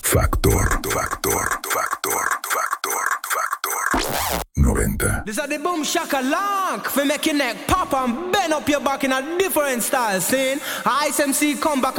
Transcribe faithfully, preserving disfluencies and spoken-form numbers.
Factor, factor, factor, factor, factor. noventa. This is the boom shaka lock for make your neck pop and bend up your back in a different style. Saying Ice M C come back